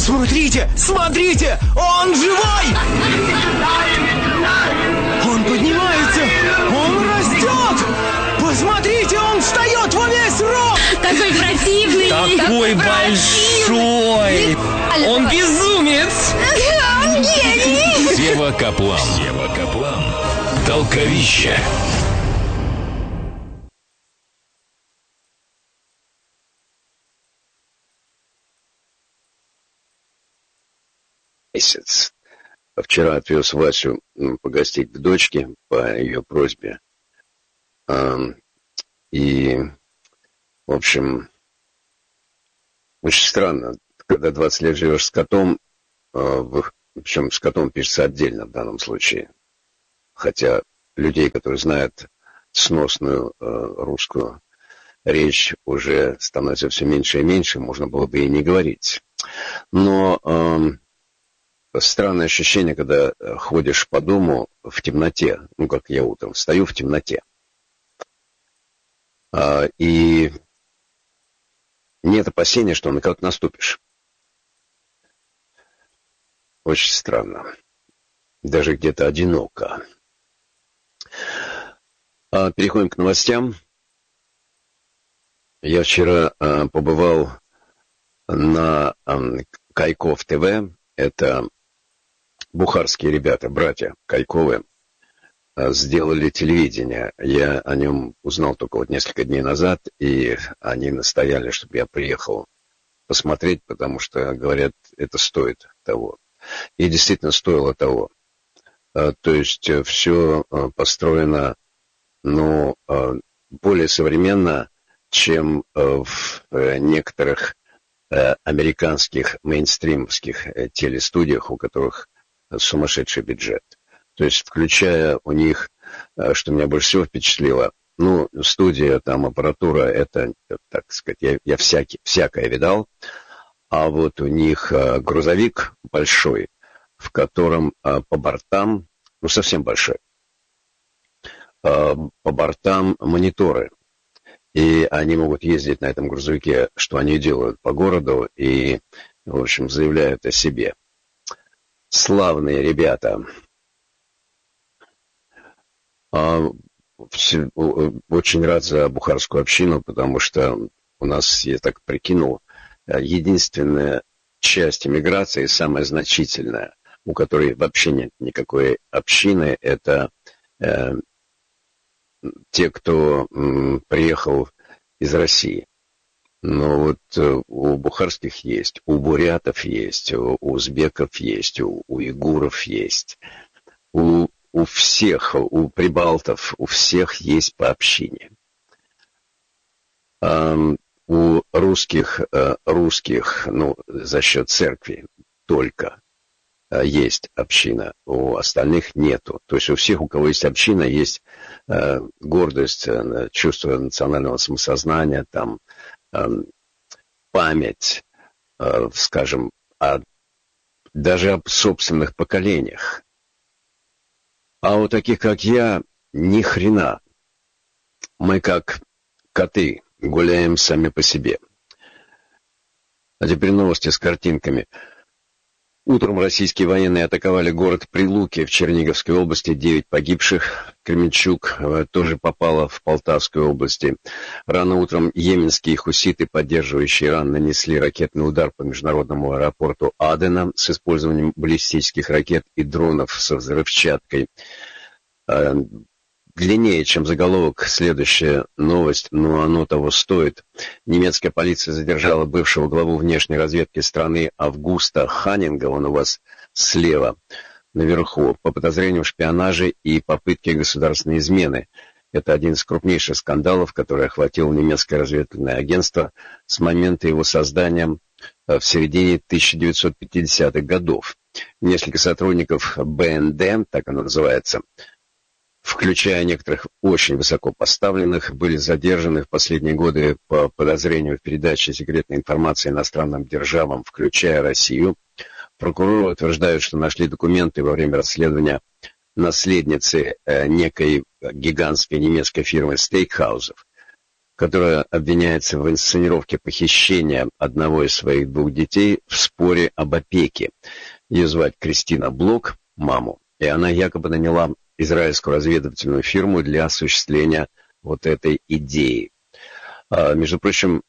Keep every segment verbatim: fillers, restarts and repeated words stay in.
Смотрите, смотрите, он живой! Он поднимается, он растет! Посмотрите, он встает во весь рост! Такой противный! Такой большой! Он безумец! Он гений! Сева Каплан. Сева Каплан. Толковище. Месяц. Вчера отвез Васю погостить к дочке по ее просьбе. И, в общем, очень странно, когда двадцать лет живешь с котом, причем с котом пишется отдельно в данном случае. Хотя людей, которые знают сносную русскую речь, уже становится все меньше и меньше, можно было бы и не говорить. Но странное ощущение, когда ходишь по дому в темноте, ну, как я утром встаю в темноте, а, и нет опасения, что на кого-то наступишь. Очень странно. Даже где-то одиноко. А, переходим к новостям. Я вчера а, побывал на а, Кайков ТВ. Это бухарские ребята, братья Кайковы, сделали телевидение. Я о нем узнал только вот несколько дней назад, и они настояли, чтобы я приехал посмотреть, потому что, говорят, это стоит того. И действительно стоило того. То есть все построено, ну, более современно, чем в некоторых американских мейнстримовских телестудиях, у которых сумасшедший бюджет. То есть, включая у них, что меня больше всего впечатлило, ну, студия, там, аппаратура, это, так сказать, я, я всякий, всякое видал, а вот у них грузовик большой, в котором по бортам, ну, совсем большой, по бортам мониторы. И они могут ездить на этом грузовике, что они делают по городу, и, в общем, заявляют о себе. Славные ребята. Очень рад за бухарскую общину, потому что у нас, я так прикинул, единственная часть эмиграции, самая значительная, у которой вообще нет никакой общины, это э, те, кто м, приехал из России. Но вот э, у бухарских есть, у бурятов есть, у, у узбеков есть, у, у уйгуров есть, у, у всех, у прибалтов, у всех есть по общине. А, у русских, а, русских, ну, за счет церкви только а, есть община, у остальных нету. То есть у всех, у кого есть община, есть а, гордость, а, чувство национального самосознания, там, память, скажем, о, даже об собственных поколениях. А у таких, как я, ни хрена. Мы как коты, гуляем сами по себе. А теперь новости с картинками. Утром российские военные атаковали город Прилуки в Черниговской области, девять погибших. Кременчуг тоже попала в Полтавской области. Рано утром йеменские хуситы, поддерживающие Иран, нанесли ракетный удар по международному аэропорту Адена с использованием баллистических ракет и дронов со взрывчаткой. Длиннее, чем заголовок, следующая новость, но оно того стоит. Немецкая полиция задержала бывшего главу внешней разведки страны Августа Ханнинга, он у вас слева, наверху, по подозрению в шпионаже и попытке государственной измены. Это один из крупнейших скандалов, который охватил немецкое разведывательное агентство с момента его создания в середине тысяча девятьсот пятидесятых годов. Несколько сотрудников Бэ Эн Дэ, так оно называется, включая некоторых очень высоко поставленных, были задержаны в последние годы по подозрению в передаче секретной информации иностранным державам, включая Россию. Прокуроры утверждают, что нашли документы во время расследования наследницы э, некой гигантской немецкой фирмы стейкхаузов. которая обвиняется в инсценировке похищения одного из своих двух детей в споре об опеке. Ее звать Кристина Блок, маму, и она якобы наняла израильскую разведывательную фирму для осуществления вот этой идеи. А, между прочим,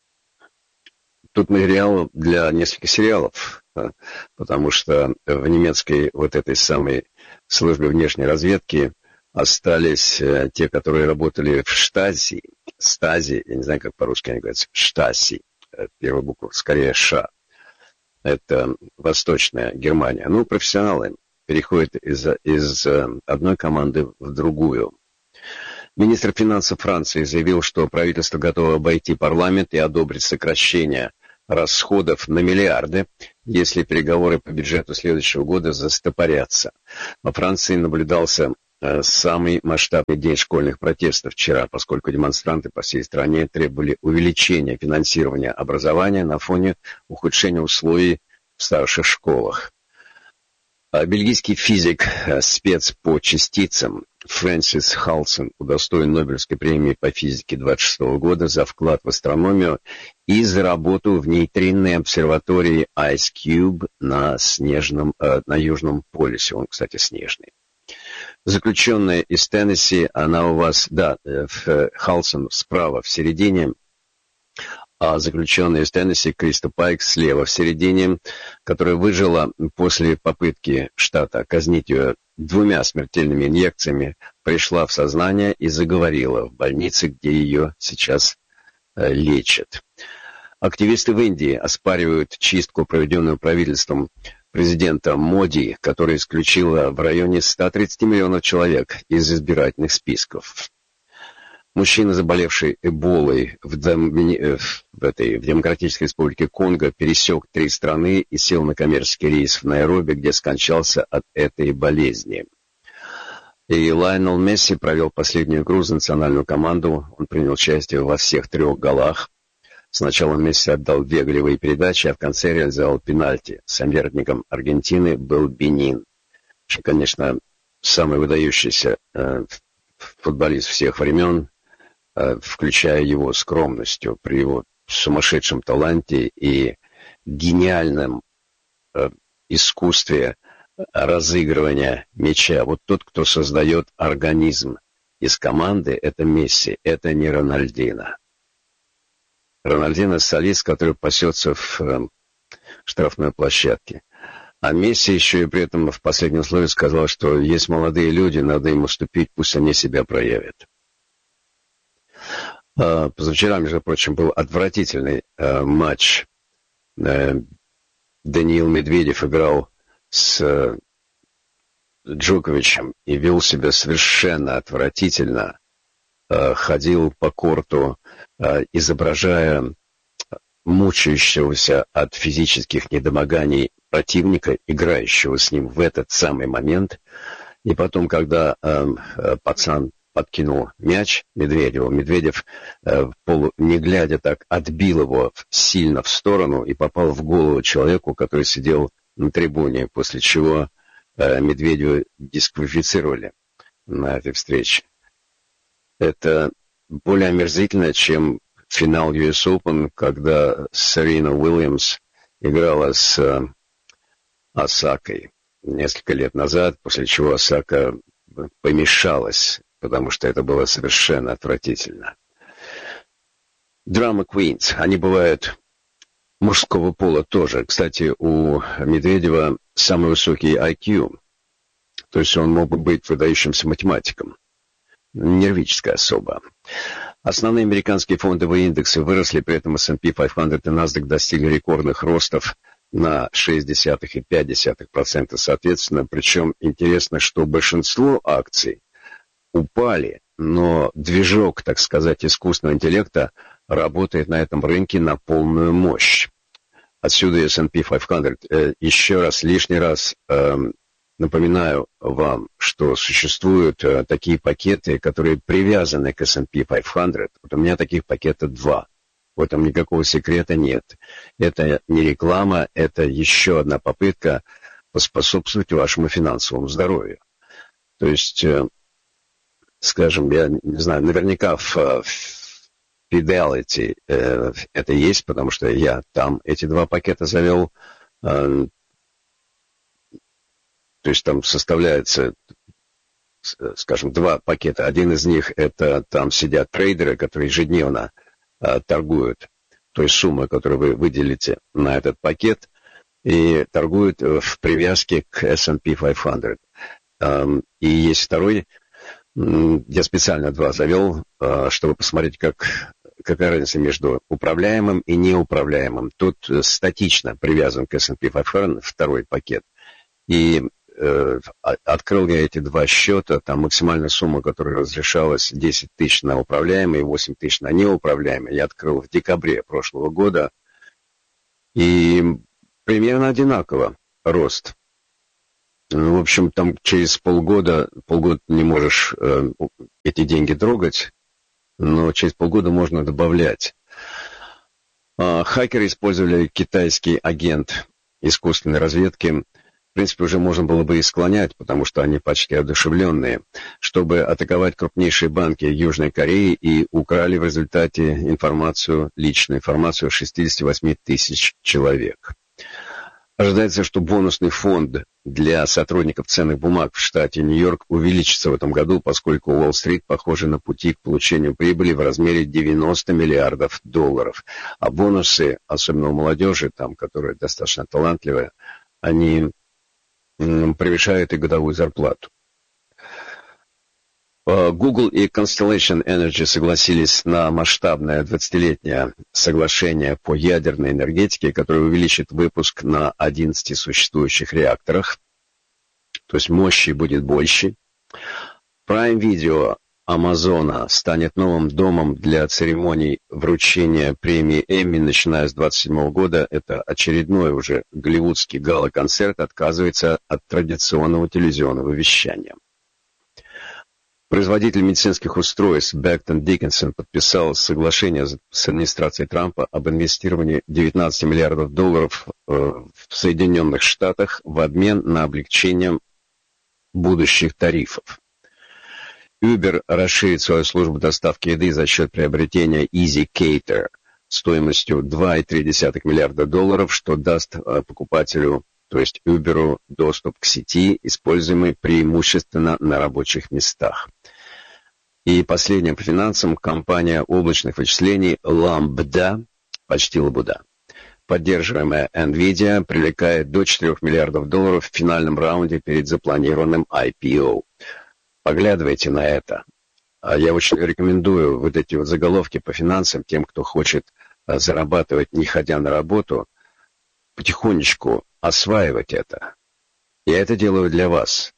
тут материал для нескольких сериалов, потому что в немецкой вот этой самой службе внешней разведки остались те, которые работали в Штази, Стази, я не знаю, как по-русски они говорят, Штаси, первая буква, скорее Ша. Это Восточная Германия. Ну, профессионалы переходят из, из одной команды в другую. Министр финансов Франции заявил, что правительство готово обойти парламент и одобрить сокращение расходов на миллиарды, если переговоры по бюджету следующего года застопорятся. Во Франции наблюдался э, самый масштабный день школьных протестов вчера, поскольку демонстранты по всей стране требовали увеличения финансирования образования на фоне ухудшения условий в старших школах. А бельгийский физик, э, спец по частицам Фрэнсис Халсон удостоен Нобелевской премии по физике двадцать шестого года за вклад в астрономию и за работу в нейтринной обсерватории Ice Cube на, снежном, э, на Южном полюсе. Он, кстати, снежный. Заключенная из Теннесси, она у вас, да, э, Халсон справа в середине, а заключенная из Теннесси Криста Пайк слева в середине, которая выжила после попытки штата казнить ее двумя смертельными инъекциями, пришла в сознание и заговорила в больнице, где ее сейчас э, лечат. Активисты в Индии оспаривают чистку, проведенную правительством президента Моди, которая исключила в районе ста тридцати миллионов человек из избирательных списков. Мужчина, заболевший эболой в, Доми... в, этой... в Демократической Республике Конго, пересек три страны и сел на коммерческий рейс в Найроби, где скончался от этой болезни. И Лайонел Месси провел последнюю игру за национальную команду. Он принял участие во всех трех голах. Сначала Месси отдал две голевые передачи, а в конце реализовал пенальти. Соперником Аргентины был Бенин. Конечно, самый выдающийся э, футболист всех времен, включая его скромностью, при его сумасшедшем таланте и гениальном э, искусстве разыгрывания мяча. Вот тот, кто создает организм из команды, это Месси, это не Рональдино. Рональдино — солист, который пасется в э, штрафной площадке. А Месси еще и при этом в последнем слове сказал, что есть молодые люди, надо им уступить, пусть они себя проявят. Позавчера, между прочим, был отвратительный э, матч. Э, Даниил Медведев играл с э, Джоковичем и вел себя совершенно отвратительно. Э, ходил по корту, э, изображая мучающегося от физических недомоганий противника, играющего с ним в этот самый момент. И потом, когда э, э, пацан подкинул мяч Медведеву, Медведев, э, полу, не глядя так, отбил его сильно в сторону и попал в голову человеку, который сидел на трибуне, после чего э, Медведева дисквалифицировали на этой встрече. Это более омерзительно, чем финал ю эс Open, когда Серена Уильямс играла с э, Осакой несколько лет назад, после чего Осака помешалась, потому что это было совершенно отвратительно. Драма Queens, они бывают мужского пола тоже. Кстати, у Медведева самый высокий ай кью, то есть он мог бы быть выдающимся математиком. Нервическая особа. Основные американские фондовые индексы выросли, при этом эс энд пи пятьсот и NASDAQ достигли рекордных ростов на шесть десятых и пять десятых процента соответственно. Причем интересно, что большинство акций упали, но движок, так сказать, искусственного интеллекта работает на этом рынке на полную мощь. Отсюда эс энд пи пятьсот. Э, еще раз, лишний раз э, напоминаю вам, что существуют э, такие пакеты, которые привязаны к эс энд пи пятьсот. Вот у меня таких пакетов два. В этом никакого секрета нет. Это не реклама, это еще одна попытка поспособствовать вашему финансовому здоровью. То есть... Э, Скажем, я не знаю, наверняка в, в Fidelity э, это есть, потому что я там эти два пакета завел. Э, то есть там составляется, скажем, два пакета. Один из них это там сидят трейдеры, которые ежедневно э, торгуют той суммой, которую вы выделите на этот пакет, и торгуют в привязке к эс энд пи пятьсот. Э, и есть второй. Я специально два завел, чтобы посмотреть, как, какая разница между управляемым и неуправляемым. Тут статично привязан к эс энд пи пятьсот второй пакет. И э, открыл я эти два счета, там максимальная сумма, которая разрешалась, десять тысяч на управляемый и восемь тысяч на неуправляемый. Я открыл в декабре прошлого года. И примерно одинаково рост. Ну, в общем, там через полгода, полгода не можешь э, эти деньги трогать, но через полгода можно добавлять. Э, хакеры использовали китайский агент искусственной разведки. В принципе, уже можно было бы и склонять, потому что они почти одушевленные, чтобы атаковать крупнейшие банки Южной Кореи, и украли в результате информацию, личную информацию шестьдесят восемь тысяч человек. Ожидается, что бонусный фонд для сотрудников ценных бумаг в штате Нью-Йорк увеличится в этом году, поскольку Уолл-стрит, похоже, на пути к получению прибыли в размере девяносто миллиардов долларов. А бонусы, особенно у молодежи, там, которая достаточно талантливая, они м, превышают и годовую зарплату. Google и Constellation Energy согласились на масштабное двадцатилетнее соглашение по ядерной энергетике, которое увеличит выпуск на одиннадцати существующих реакторах. То есть мощи будет больше. Prime Video Амазона станет новым домом для церемоний вручения премии Эмми, начиная с двадцать седьмого года. Это очередной уже голливудский гала-концерт отказывается от традиционного телевизионного вещания. Производитель медицинских устройств Becton Dickinson подписал соглашение с администрацией Трампа об инвестировании девятнадцати миллиардов долларов в Соединенных Штатах в обмен на облегчение будущих тарифов. Uber расширит свою службу доставки еды за счет приобретения Easy Cater стоимостью два и три десятых миллиарда долларов, что даст покупателю, то есть Uber, доступ к сети, используемой преимущественно на рабочих местах. И последнее по финансам, компания облачных вычислений Lambda, почти лабуда, поддерживаемая NVIDIA, привлекает до четырёх миллиардов долларов в финальном раунде перед запланированным ай пи о. Поглядывайте на это. Я очень рекомендую вот эти вот заголовки по финансам тем, кто хочет зарабатывать, не ходя на работу, потихонечку осваивать это. Я это делаю для вас.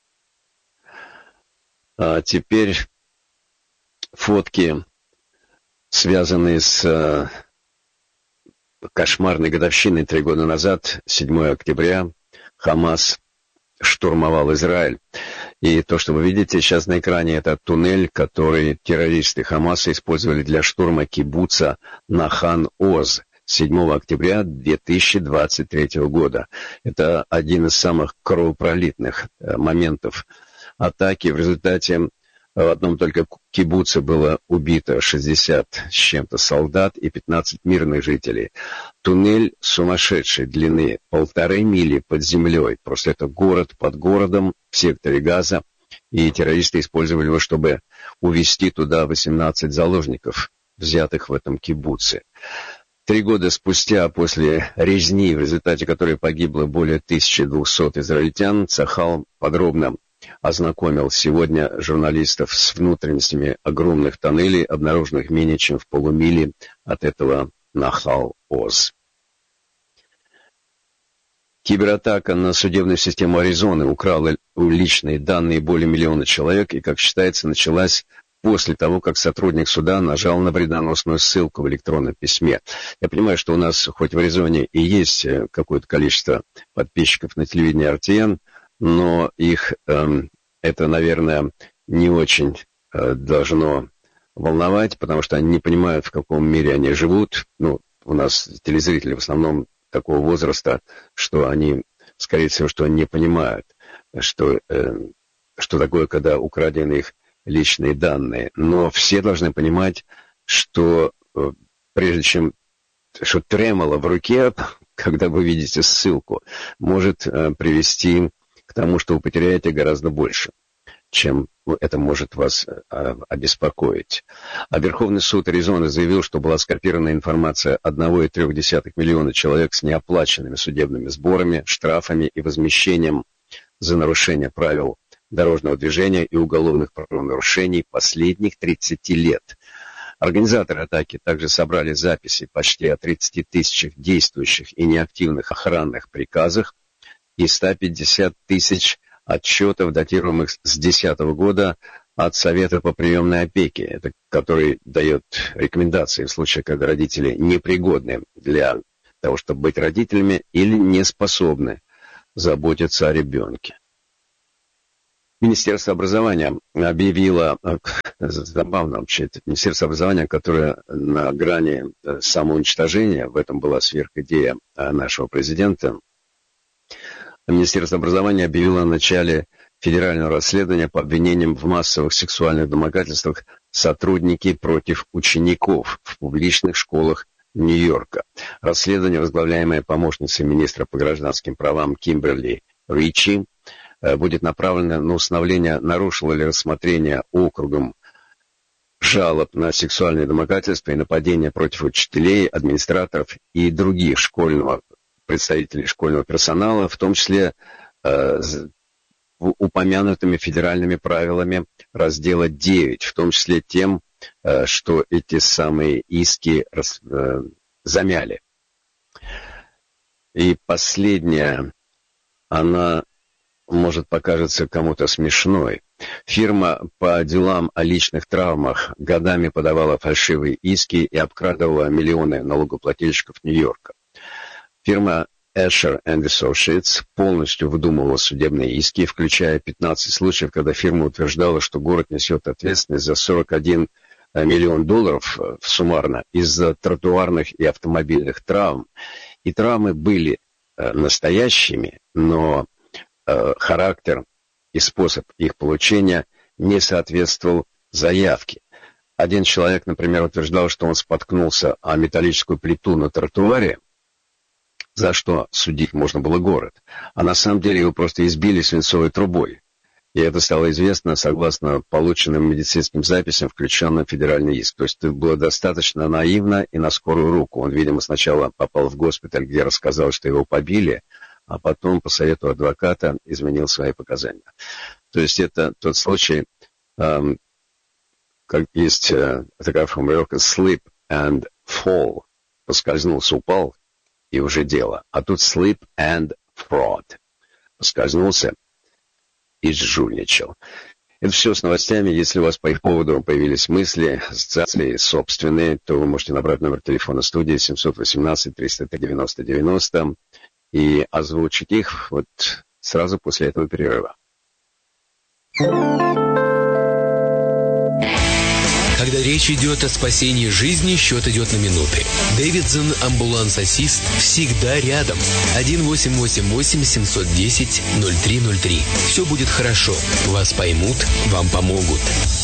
А теперь фотки, связанные с э, кошмарной годовщиной три года назад, седьмого октября, Хамас штурмовал Израиль. И то, что вы видите сейчас на экране, это туннель, который террористы Хамаса использовали для штурма кибуца Нахан-Оз седьмого октября две тысячи двадцать третьего года. Это один из самых кровопролитных моментов атаки. В результате в одном только кибуце было убито шестьдесят с чем-то солдат и пятнадцать мирных жителей. Туннель сумасшедшей длины, полторы мили под землей. Просто это город под городом в секторе Газа. И террористы использовали его, чтобы увезти туда восемнадцать заложников, взятых в этом кибуце. Три года спустя, после резни, в результате которой погибло более тысячи двухсот израильтян, Цахал подробно ознакомил сегодня журналистов с внутренностями огромных тоннелей, обнаруженных менее чем в полумиле от этого Нахал-Оз. Кибератака на судебную систему Аризоны украла личные данные более миллиона человек и, как считается, началась после того, как сотрудник суда нажал на вредоносную ссылку в электронном письме. Я понимаю, что у нас хоть в Аризоне и есть какое-то количество подписчиков на телевидении эр ти эн, но их э, это, наверное, не очень э, должно волновать, потому что они не понимают, в каком мире они живут. Ну, у нас телезрители в основном такого возраста, что они, скорее всего, что не понимают, что, э, что такое, когда украдены их личные данные. Но все должны понимать, что прежде чем что тремоло в руке, когда вы видите ссылку, может привести к тому, что вы потеряете гораздо больше, чем это может вас обеспокоить. А Верховный суд Аризоны заявил, что была скопирована информация одна целая три десятых миллиона человек с неоплаченными судебными сборами, штрафами и возмещением за нарушение правил дорожного движения и уголовных правонарушений последних тридцати лет. Организаторы атаки также собрали записи почти о тридцати тысячах действующих и неактивных охранных приказах и ста пятидесяти тысяч отчетов, датируемых с две тысячи десятого года от Совета по приемной опеке, это, который дает рекомендации в случае, когда родители непригодны для того, чтобы быть родителями или не способны заботиться о ребенке. Министерство образования объявило, забавно вообще, это Министерство образования, которое на грани самоуничтожения, в этом была сверхидея нашего президента, Министерство образования объявило о начале федерального расследования по обвинениям в массовых сексуальных домогательствах сотрудники против учеников в публичных школах Нью-Йорка. Расследование, возглавляемое помощницей министра по гражданским правам Кимберли Ричи, будет направлено на установление, нарушило ли рассмотрение округом жалоб на сексуальные домогательства и нападения против учителей, администраторов и других школьного, представителей школьного персонала, в том числе э, упомянутыми федеральными правилами раздела девять, в том числе тем, э, что эти самые иски рас, э, замяли. И последняя, она может покажется кому-то смешной. Фирма по делам о личных травмах годами подавала фальшивые иски и обкрадывала миллионы налогоплательщиков Нью-Йорка. Фирма Asher энд Associates полностью выдумывала судебные иски, включая пятнадцать случаев, когда фирма утверждала, что город несет ответственность за сорок один миллион долларов суммарно из-за тротуарных и автомобильных травм. И травмы были настоящими, но характер и способ их получения не соответствовал заявке. Один человек, например, утверждал, что он споткнулся о металлическую плиту на тротуаре, за что судить можно было город. А на самом деле его просто избили свинцовой трубой. И это стало известно согласно полученным медицинским записям, включенным в федеральный иск. То есть это было достаточно наивно и на скорую руку. Он, видимо, сначала попал в госпиталь, где рассказал, что его побили, а потом, по совету адвоката, изменил свои показания. То есть это тот случай, эм, как есть э, такая формулировка «slip and fall». Поскользнулся, упал, и уже дело. А тут «slip and fraud». Поскользнулся и сжульничал. Это все с новостями. Если у вас по их поводу появились мысли, ассоциации собственные, то вы можете набрать номер телефона студии семь один восемь триста три девяносто девяносто и озвучить их вот сразу после этого перерыва. Когда речь идет о спасении жизни, счет идет на минуты. Дэвидсон Амбуланс Ассист всегда рядом. один восемь восемь восемь семь один ноль ноль три ноль три. Все будет хорошо. Вас поймут, вам помогут.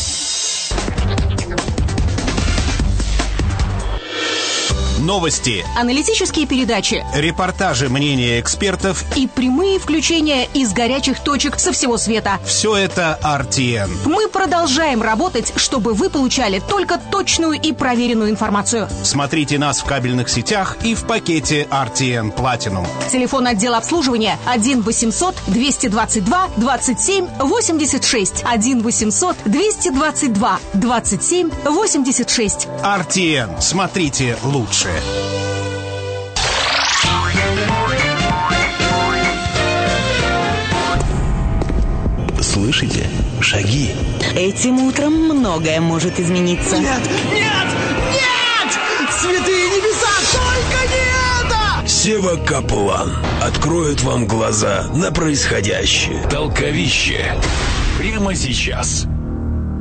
Новости, Аналитические передачи репортажи, мнения экспертов. и прямые включения из горячих точек со всего света. Все это ар ти эн. Мы продолжаем работать, чтобы вы получали только точную и проверенную информацию. Смотрите нас в кабельных сетях и в пакете ар ти эн Platinum. Телефон отдела обслуживания один восемьсот двести двадцать два двадцать семь восемьдесят шесть. один восемьсот двести двадцать два двадцать семь восемьдесят шесть. ар ти эн. Смотрите лучше. Слышите? Шаги. Этим утром многое может измениться. Нет! Нет! Нет! Святые небеса, только не это! Сева Каплан откроет вам глаза на происходящее. Толковище. Прямо сейчас.